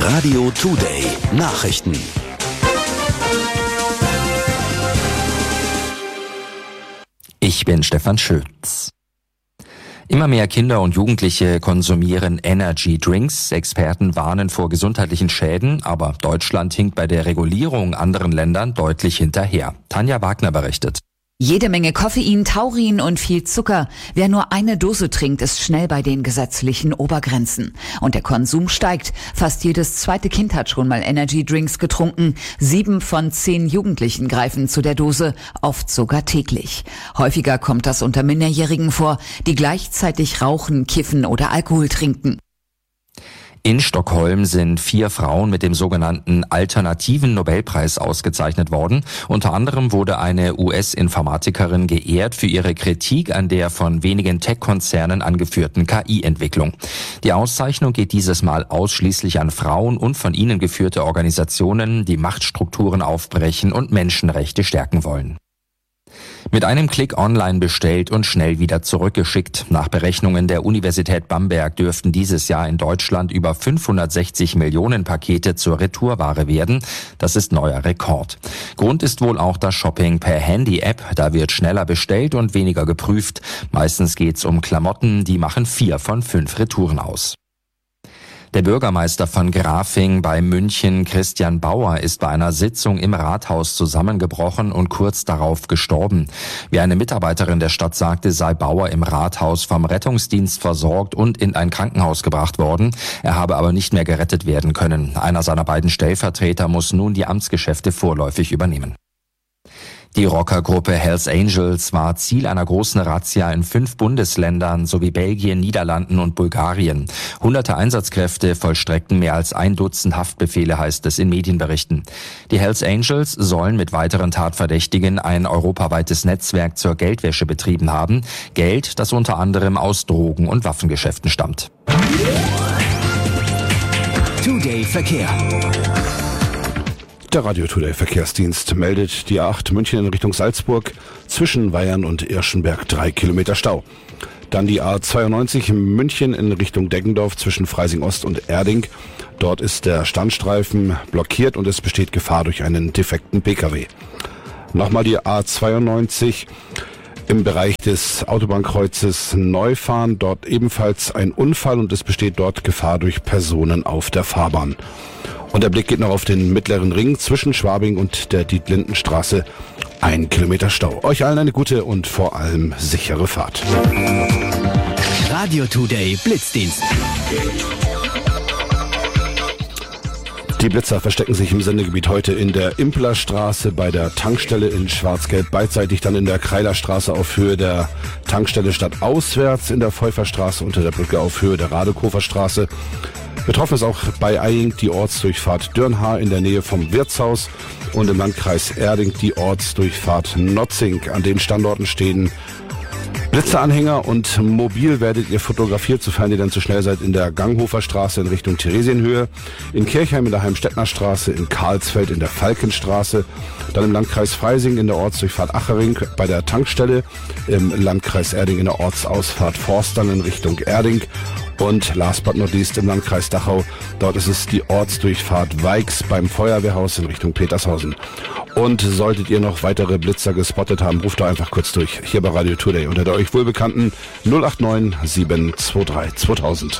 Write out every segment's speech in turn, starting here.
Radio Today Nachrichten. Ich bin Stefan Schütz. Immer mehr Kinder und Jugendliche konsumieren Energy Drinks. Experten warnen vor gesundheitlichen Schäden, aber Deutschland hinkt bei der Regulierung anderen Ländern deutlich hinterher. Tanja Wagner berichtet. Jede Menge Koffein, Taurin und viel Zucker. Wer nur eine Dose trinkt, ist schnell bei den gesetzlichen Obergrenzen. Und der Konsum steigt. Fast jedes zweite Kind hat schon mal Energy Drinks getrunken. 7 von 10 Jugendlichen greifen zu der Dose, oft sogar täglich. Häufiger kommt das unter Minderjährigen vor, die gleichzeitig rauchen, kiffen oder Alkohol trinken. In Stockholm sind 4 Frauen mit dem sogenannten Alternativen Nobelpreis ausgezeichnet worden. Unter anderem wurde eine US-Informatikerin geehrt für ihre Kritik an der von wenigen Tech-Konzernen angeführten KI-Entwicklung. Die Auszeichnung geht dieses Mal ausschließlich an Frauen und von ihnen geführte Organisationen, die Machtstrukturen aufbrechen und Menschenrechte stärken wollen. Mit einem Klick online bestellt und schnell wieder zurückgeschickt. Nach Berechnungen der Universität Bamberg dürften dieses Jahr in Deutschland über 560 Millionen Pakete zur Retourware werden. Das ist neuer Rekord. Grund ist wohl auch das Shopping per Handy-App. Da wird schneller bestellt und weniger geprüft. Meistens geht's um Klamotten, die machen 4 von 5 Retouren aus. Der Bürgermeister von Grafing bei München, Christian Bauer, ist bei einer Sitzung im Rathaus zusammengebrochen und kurz darauf gestorben. Wie eine Mitarbeiterin der Stadt sagte, sei Bauer im Rathaus vom Rettungsdienst versorgt und in ein Krankenhaus gebracht worden. Er habe aber nicht mehr gerettet werden können. Einer seiner beiden Stellvertreter muss nun die Amtsgeschäfte vorläufig übernehmen. Die Rockergruppe Hells Angels war Ziel einer großen Razzia in 5 Bundesländern sowie Belgien, Niederlanden und Bulgarien. Hunderte Einsatzkräfte vollstreckten mehr als 1 Dutzend Haftbefehle, heißt es in Medienberichten. Die Hells Angels sollen mit weiteren Tatverdächtigen ein europaweites Netzwerk zur Geldwäsche betrieben haben. Geld, das unter anderem aus Drogen- und Waffengeschäften stammt. Today Verkehr. Der Radio Today Verkehrsdienst meldet die A8 München in Richtung Salzburg zwischen Weyern und Irschenberg 3 Kilometer Stau. Dann die A92 München in Richtung Deggendorf zwischen Freising Ost und Erding. Dort ist der Standstreifen blockiert und es besteht Gefahr durch einen defekten Pkw. Nochmal die A92 im Bereich des Autobahnkreuzes Neufahren. Dort ebenfalls ein Unfall und es besteht dort Gefahr durch Personen auf der Fahrbahn. Und der Blick geht noch auf den mittleren Ring zwischen Schwabing und der Dietlindenstraße. 1 Kilometer Stau. Euch allen eine gute und vor allem sichere Fahrt. Radio Today Blitzdienst. Die Blitzer verstecken sich im Sendegebiet heute in der Implerstraße bei der Tankstelle in Schwarz-Gelb beidseitig, dann in der Kreilerstraße auf Höhe der Tankstelle stadtauswärts, in der Pfeuferstraße unter der Brücke auf Höhe der Radekoferstraße. Betroffen ist auch bei Eying die Ortsdurchfahrt Dürnhaar in der Nähe vom Wirtshaus und im Landkreis Erding die Ortsdurchfahrt Notzing. An den Standorten stehen Blitzeranhänger und mobil werdet ihr fotografiert, sofern ihr dann zu schnell seid, in der Ganghofer Straße in Richtung Theresienhöhe, in Kirchheim in der Heimstettner Straße, in Karlsfeld in der Falkenstraße, dann im Landkreis Freising in der Ortsdurchfahrt Achering bei der Tankstelle, im Landkreis Erding in der Ortsausfahrt Forstern in Richtung Erding und last but not least im Landkreis Dachau, dort ist es die Ortsdurchfahrt Weix beim Feuerwehrhaus in Richtung Petershausen. Und solltet ihr noch weitere Blitzer gespottet haben, ruft doch einfach kurz durch, hier bei Radio Today unter der euch wohlbekannten 089 723 2000.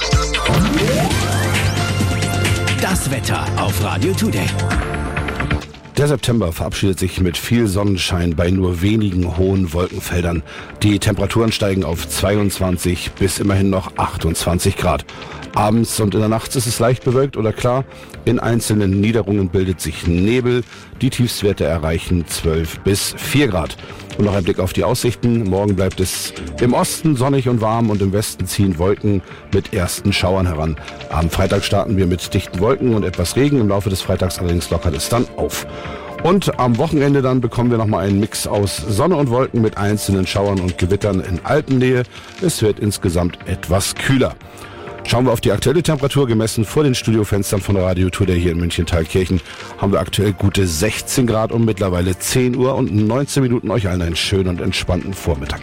Das Wetter auf Radio Today. Der September verabschiedet sich mit viel Sonnenschein bei nur wenigen hohen Wolkenfeldern. Die Temperaturen steigen auf 22 bis immerhin noch 28 Grad. Abends und in der Nacht ist es leicht bewölkt oder klar. In einzelnen Niederungen bildet sich Nebel. Die Tiefstwerte erreichen 12 bis 4 Grad. Und noch ein Blick auf die Aussichten. Morgen bleibt es im Osten sonnig und warm und im Westen ziehen Wolken mit ersten Schauern heran. Am Freitag starten wir mit dichten Wolken und etwas Regen. Im Laufe des Freitags allerdings lockert es dann auf. Und am Wochenende dann bekommen wir nochmal einen Mix aus Sonne und Wolken mit einzelnen Schauern und Gewittern in Alpennähe. Es wird insgesamt etwas kühler. Schauen wir auf die aktuelle Temperatur, gemessen vor den Studiofenstern von Radio Today hier in München-Thalkirchen, haben wir aktuell gute 16 Grad und mittlerweile 10 Uhr und 19 Minuten. Euch allen einen schönen und entspannten Vormittag.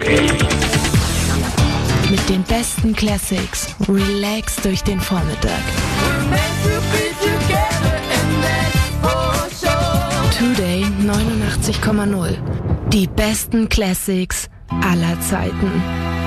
Mit den besten Classics, relax durch den Vormittag. Today 89,0. Die besten Classics aller Zeiten.